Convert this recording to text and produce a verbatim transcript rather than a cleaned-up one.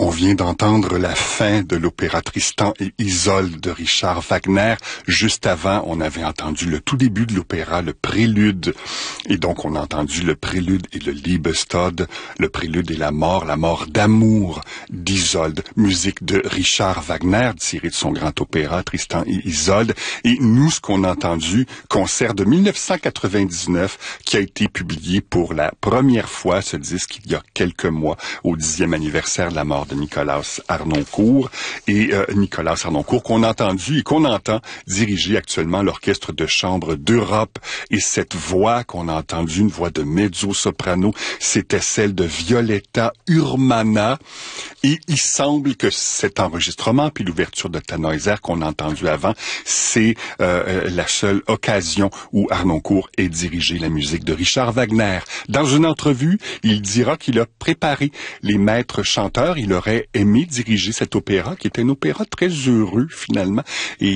On vient d'entendre la fin de l'opéra Tristan et Isolde de Richard Wagner. Juste avant, on avait entendu le tout début de l'opéra, le prélude. Et donc, on a entendu le prélude et le Liebestod, le prélude et la mort, la mort d'amour d'Isolde. Musique de Richard Wagner, tirée de son grand opéra Tristan et Isolde. Et nous, ce qu'on a entendu, concert de mille neuf cent quatre-vingt-dix-neuf, qui a été publié pour la première fois, ce disque, il y a quelques mois, au dixième anniversaire de la mort de Nicolas Harnoncourt. Et euh, Nicolas Harnoncourt qu'on a entendu et qu'on entend diriger actuellement l'Orchestre de chambre d'Europe. Et cette voix qu'on a entendue, une voix de mezzo-soprano, c'était celle de Violetta Urmana. Et il semble que cet enregistrement, puis l'ouverture de Tannhäuser qu'on a entendu avant, c'est euh, la seule occasion où Harnoncourt ait dirigé la musique de Richard Wagner. Dans une entrevue, il dira qu'il a préparé les maîtres chanteurs. Il aurait aimé diriger cet opéra, qui était un opéra très heureux finalement. Et